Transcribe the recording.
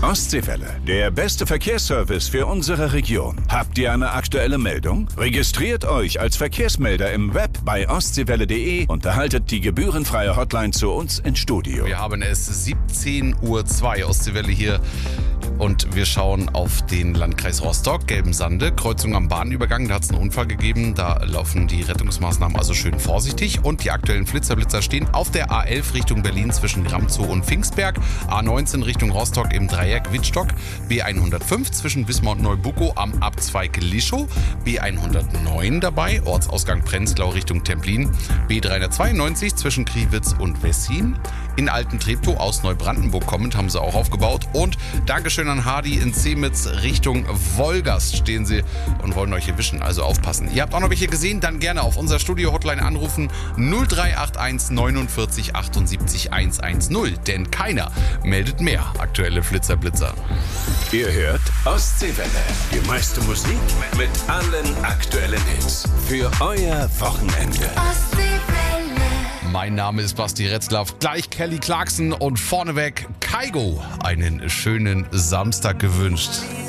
Ostseewelle, der beste Verkehrsservice für unsere Region. Habt ihr eine aktuelle Meldung? Registriert euch als Verkehrsmelder im Web bei ostseewelle.de und erhaltet die gebührenfreie Hotline zu uns ins Studio. Wir haben es 17:02 Uhr, Ostseewelle hier. Und wir schauen auf den Landkreis Rostock, Gelbensande, Kreuzung am Bahnübergang. Da hat es einen Unfall gegeben. Da laufen die Rettungsmaßnahmen also schön vorsichtig. Und die aktuellen Blitzer stehen auf der A11 Richtung Berlin zwischen Gramzow und Pfingstberg. A19 Richtung Rostock im Dreieck Wittstock. B105 zwischen Wismar und Neubuckow am Abzweig Lischow. B109 dabei, Ortsausgang Prenzlau Richtung Templin. B392 zwischen Kriwitz und Wessin. In Alten-Treptow aus Neubrandenburg kommend haben sie auch aufgebaut. Und Dankeschön an Hardy in Zemitz Richtung Wolgast stehen sie und wollen euch erwischen. Also aufpassen. Ihr habt auch noch welche gesehen? Dann gerne auf unser Studio-Hotline anrufen 0381 49 78 110. Denn keiner meldet mehr aktuelle Blitzer. Ihr hört Ostseewelle. Die meiste Musik mit allen aktuellen Hits. Für euer Wochenende. Mein Name ist Basti Retzlaff, gleich Kelly Clarkson und vorneweg Kygo. Einen schönen Samstag gewünscht.